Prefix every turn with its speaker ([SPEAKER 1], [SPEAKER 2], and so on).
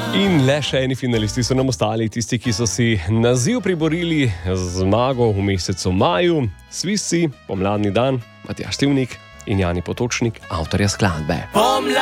[SPEAKER 1] In le še eni finalisti so nam ostali, tisti, ki so si naziv priborili z zmago v mesecu maju. Svizci, Pomladni dan, Matjaž Slivnik in Jani Potočnik, avtorja skladbe.